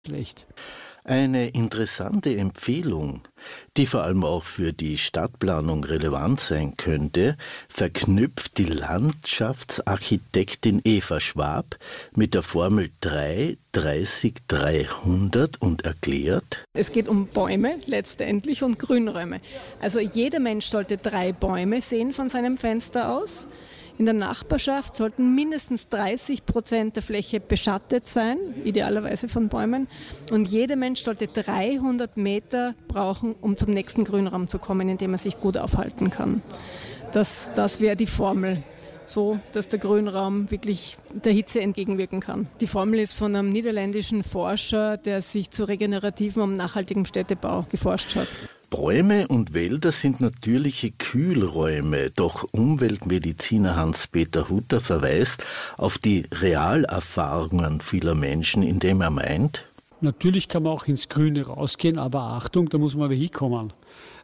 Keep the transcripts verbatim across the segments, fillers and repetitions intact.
schlecht. Eine interessante Empfehlung, die vor allem auch für die Stadtplanung relevant sein könnte, verknüpft die Landschaftsarchitektin Eva Schwab mit der Formel drei dreißig dreihundert und erklärt: Es geht um Bäume letztendlich und Grünräume. Also jeder Mensch sollte drei Bäume sehen von seinem Fenster aus. In der Nachbarschaft sollten mindestens dreißig Prozent der Fläche beschattet sein, idealerweise von Bäumen. Und jeder Mensch sollte dreihundert Meter brauchen, um zum nächsten Grünraum zu kommen, in dem er sich gut aufhalten kann. Das, das wäre die Formel, so dass der Grünraum wirklich der Hitze entgegenwirken kann. Die Formel ist von einem niederländischen Forscher, der sich zu regenerativen und nachhaltigem Städtebau geforscht hat. Bäume und Wälder sind natürliche Kühlräume, doch Umweltmediziner Hans-Peter Hutter verweist auf die Realerfahrungen vieler Menschen, indem er meint: Natürlich kann man auch ins Grüne rausgehen, aber Achtung, da muss man aber hinkommen.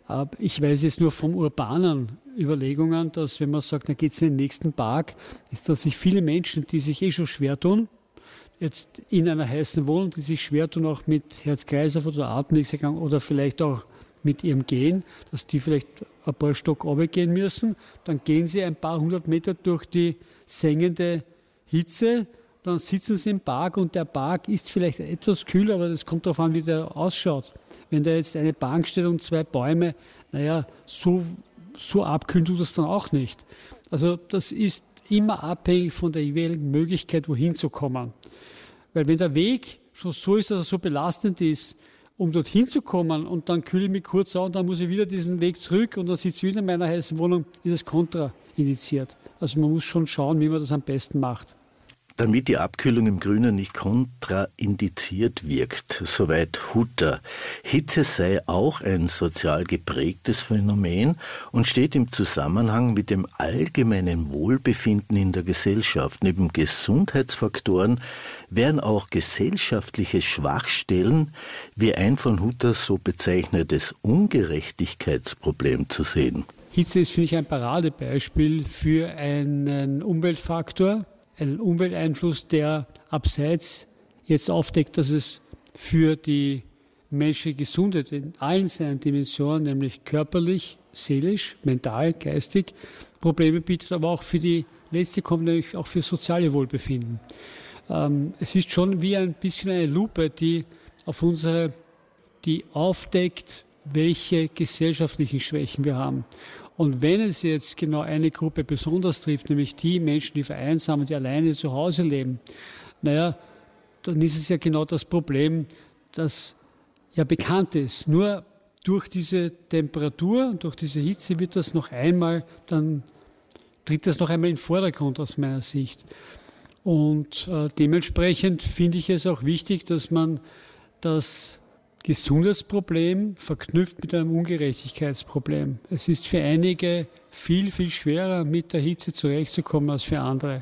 Ich weiß jetzt nur von urbanen Überlegungen, dass wenn man sagt, dann geht es in den nächsten Park, ist, dass sich viele Menschen, die sich eh schon schwer tun, jetzt in einer heißen Wohnung, die sich schwer tun, auch mit Herz-Kreislauf oder Atemwegserkrankung oder vielleicht auch mit ihrem Gehen, dass die vielleicht ein paar Stock runtergehen müssen, dann gehen sie ein paar hundert Meter durch die sengende Hitze, dann sitzen sie im Park und der Park ist vielleicht etwas kühler, aber das kommt darauf an, wie der ausschaut. Wenn da jetzt eine Bank steht und zwei Bäume, naja, so, so abkühlen tut das dann auch nicht. Also das ist immer abhängig von der jeweiligen Möglichkeit, wohin zu kommen. Weil wenn der Weg schon so ist, dass er so belastend ist, um dorthin zu kommen und dann kühle ich mich kurz an und dann muss ich wieder diesen Weg zurück und dann sitze ich wieder in meiner heißen Wohnung, ist es kontraindiziert. Also man muss schon schauen, wie man das am besten macht. Damit die Abkühlung im Grünen nicht kontraindiziert wirkt, soweit Hutter. Hitze sei auch ein sozial geprägtes Phänomen und steht im Zusammenhang mit dem allgemeinen Wohlbefinden in der Gesellschaft. Neben Gesundheitsfaktoren wären auch gesellschaftliche Schwachstellen wie ein von Hutter so bezeichnetes Ungerechtigkeitsproblem zu sehen. Hitze ist, finde ich, ein Paradebeispiel für einen Umweltfaktor, einen Umwelteinfluss, der abseits jetzt aufdeckt, dass es für die menschliche Gesundheit in allen seinen Dimensionen, nämlich körperlich, seelisch, mental, geistig, Probleme bietet, aber auch für die letzte kommt nämlich auch für soziale Wohlbefinden. Ähm, es ist schon wie ein bisschen eine Lupe, die auf unsere, die aufdeckt, welche gesellschaftlichen Schwächen wir haben. Und wenn es jetzt genau eine Gruppe besonders trifft, nämlich die Menschen, die vereinsamen, die alleine zu Hause leben, naja, dann ist es ja genau das Problem, das ja bekannt ist. Nur durch diese Temperatur und durch diese Hitze wird das noch einmal, dann tritt das noch einmal in den Vordergrund aus meiner Sicht. Und äh, dementsprechend finde ich es auch wichtig, dass man das Gesundheitsproblem verknüpft mit einem Ungerechtigkeitsproblem. Es ist für einige viel, viel schwerer, mit der Hitze zurechtzukommen als für andere.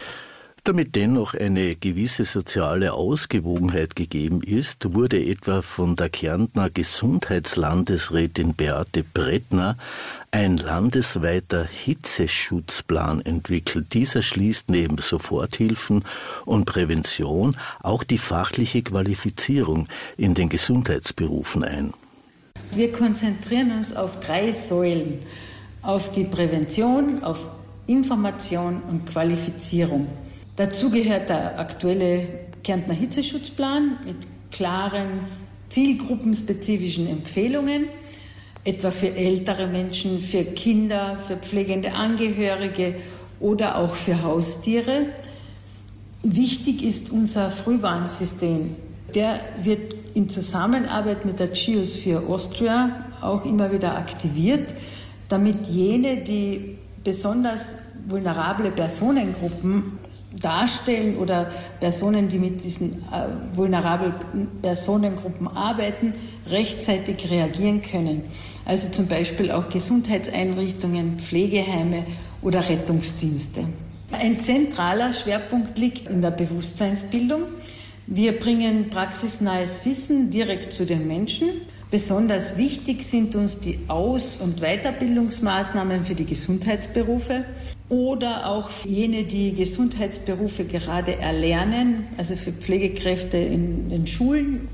Damit dennoch eine gewisse soziale Ausgewogenheit gegeben ist, wurde etwa von der Kärntner Gesundheitslandesrätin Beate Brettner ein landesweiter Hitzeschutzplan entwickelt. Dieser schließt neben Soforthilfen und Prävention auch die fachliche Qualifizierung in den Gesundheitsberufen ein. Wir konzentrieren uns auf drei Säulen: auf die Prävention, auf Information und Qualifizierung. Dazu gehört der aktuelle Kärntner Hitzeschutzplan mit klaren, zielgruppenspezifischen Empfehlungen, etwa für ältere Menschen, für Kinder, für pflegende Angehörige oder auch für Haustiere. Wichtig ist unser Frühwarnsystem. Der wird in Zusammenarbeit mit der Geosphere Austria auch immer wieder aktiviert, damit jene, die besonders vulnerable Personengruppen darstellen oder Personen, die mit diesen äh, vulnerablen Personengruppen arbeiten, rechtzeitig reagieren können. Also zum Beispiel auch Gesundheitseinrichtungen, Pflegeheime oder Rettungsdienste. Ein zentraler Schwerpunkt liegt in der Bewusstseinsbildung. Wir bringen praxisnahes Wissen direkt zu den Menschen. Besonders wichtig sind uns die Aus- und Weiterbildungsmaßnahmen für die Gesundheitsberufe. oder auch für jene, die Gesundheitsberufe gerade erlernen, also für Pflegekräfte in den Schulen